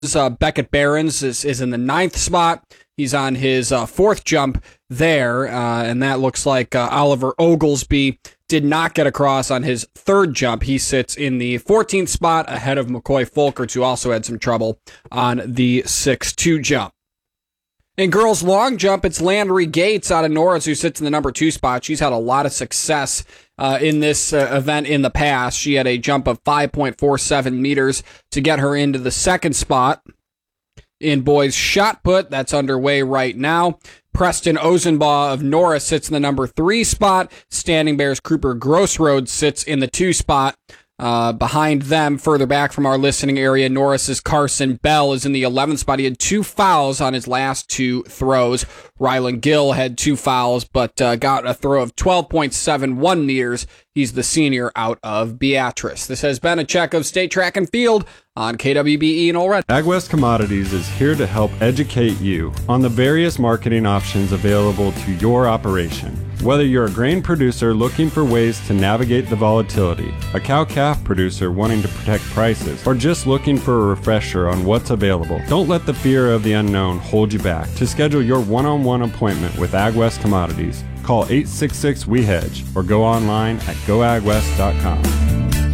Beckett Barons is in the 9th spot. He's on his 4th jump there, and that looks like Oliver Oglesby did not get across on his 3rd jump. He sits in the 14th spot ahead of McCoy Folkert, who also had some trouble on the 6-2 jump. In girls long jump, it's Landry Gates out of Norris who sits in the number 2 spot. She's had a lot of success in this event in the past. She had a jump of 5.47 meters to get her into the 2nd spot. In boys shot put, that's underway right now. Preston Ozenbaugh of Norris sits in the number 3 spot. Standing Bears Cooper Grossroad sits in the 2 spot. Behind them, further back from our listening area, Norris's Carson Bell is in the 11th spot. He had 2 fouls on his last 2 throws. Rylan Gill had 2 fouls, but got a throw of 12.71 meters. He's the senior out of Beatrice. This has been a check of State Track and Field on KWBE and Ole Red. AgWest Commodities is here to help educate you on the various marketing options available to your operation. Whether you're a grain producer looking for ways to navigate the volatility, a cow-calf producer wanting to protect prices, or just looking for a refresher on what's available, don't let the fear of the unknown hold you back. To schedule your one-on-one appointment with AgWest Commodities, call 866-WE-HEDGE or go online at goagwest.com.